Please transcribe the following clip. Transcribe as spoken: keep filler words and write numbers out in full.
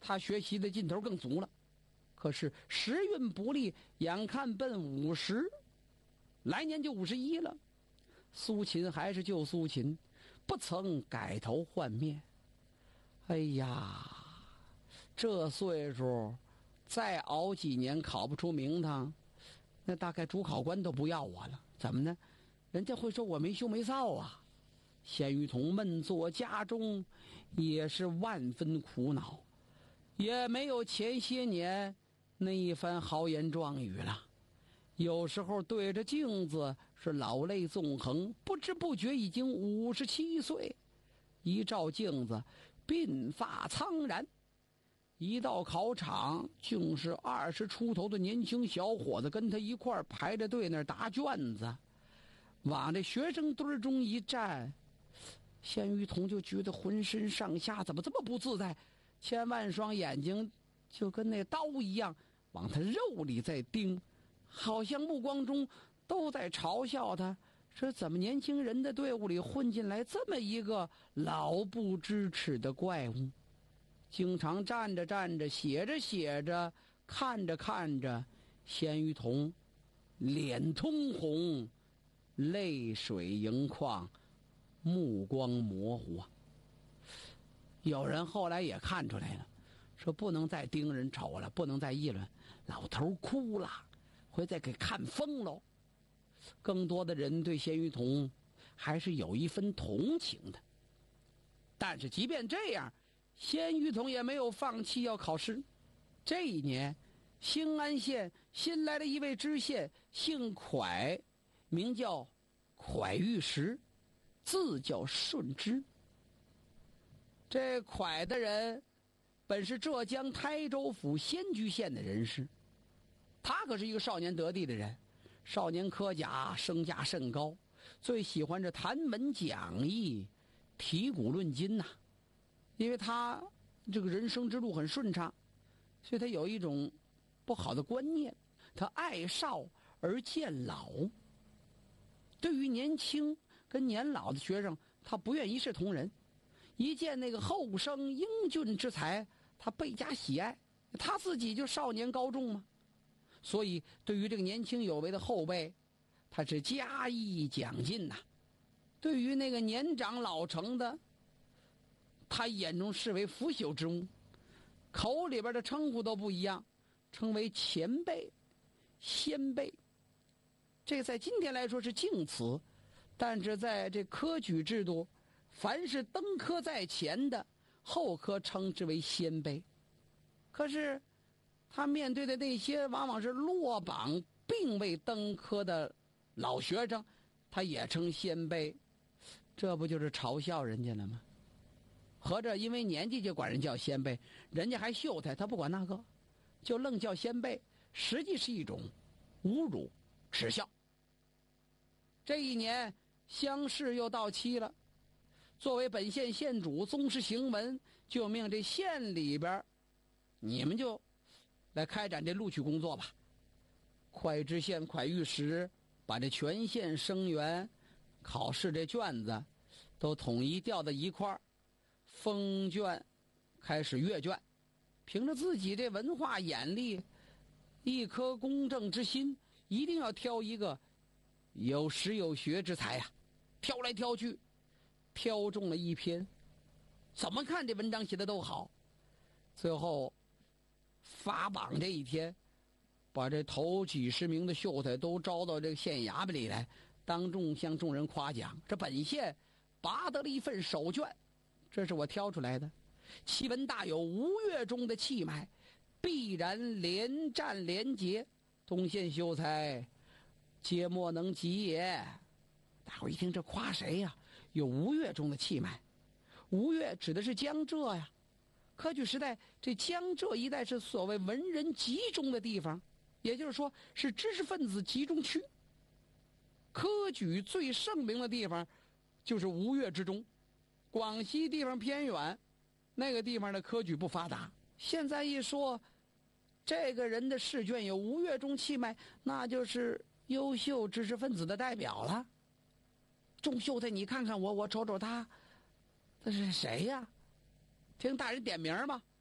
他学习的劲头更足了。可是时运不利，眼看奔五十，来年就五十一了。苏秦还是旧苏秦，不曾改头换面。哎呀，这岁数再熬几年考不出名堂，那大概主考官都不要我了。怎么呢？人家会说我没羞没臊啊。鲜于同闷坐家中，也是万分苦恼，也没有前些年那一番豪言壮语了。有时候对着镜子是老泪纵横，不知不觉已经五十七岁。一照镜子，鬓发苍然。一到考场，竟是二十出头的年轻小伙子跟他一块儿排着队那儿答卷子。往这学生堆中一站，鲜于同就觉得浑身上下怎么这么不自在，千万双眼睛就跟那刀一样往他肉里在盯，好像目光中都在嘲笑他，说怎么年轻人的队伍里混进来这么一个老不知耻的怪物。经常站着站着，写着写着，看着看着，鲜于同脸通红，泪水盈眶，目光模糊啊。有人后来也看出来了，说不能再盯人瞅了，不能再议论，老头哭了，会再给看疯喽。更多的人对鲜于同还是有一分同情的。但是即便这样，鲜于同也没有放弃要考试。这一年，兴安县新来了一位知县，姓蒯，名叫蒯玉石，字叫顺之。这蒯的人本是浙江台州府仙居县的人士，他可是一个少年得第的人，少年科甲，身价甚高，最喜欢这谈文讲义，题古论今呐、啊。因为他这个人生之路很顺畅，所以他有一种不好的观念，他爱少而见老。对于年轻跟年老的学生，他不愿一视同仁，一见那个后生英俊之才，他倍加喜爱。他自己就少年高中嘛，所以对于这个年轻有为的后辈，他是加以奖进呐、啊。对于那个年长老成的，他眼中视为腐朽之物，口里边的称呼都不一样，称为前辈、先辈。这在今天来说是敬词，但是在这科举制度，凡是登科在前的，后科称之为先辈。可是他面对的那些往往是落榜并未登科的老学生，他也称先辈，这不就是嘲笑人家了吗？合着因为年纪就管人叫先辈，人家还秀才，他不管那个，就愣叫先辈，实际是一种侮辱耻笑。这一年乡试又到期了，作为本县县主，宗师行文就命这县里边，你们就来开展这录取工作吧。蒯知县蒯玉石把这全县生源考试这卷子都统一调到一块儿，封卷开始阅卷，凭着自己这文化眼力，一颗公正之心，一定要挑一个有识有学之才呀、啊。挑来挑去，挑中了一篇，怎么看这文章写的都好。最后发榜这一天，把这头几十名的秀才都招到这个县衙门里来，当众向众人夸奖，这本县拔得了一份首卷，这是我挑出来的，其文大有吴越中的气脉，必然连战连捷，东县秀才皆莫能及也。大伙一听，这夸谁呀、啊？有吴越中的气脉。吴越指的是江浙呀。科举时代，这江浙一带是所谓文人集中的地方，也就是说是知识分子集中区。科举最盛名的地方就是吴越之中，广西地方偏远，那个地方的科举不发达。现在一说这个人的试卷有吴越中气脉，那就是优秀知识分子的代表了。众秀才你看看我，我瞅瞅他，这是谁呀？听大人点名吧。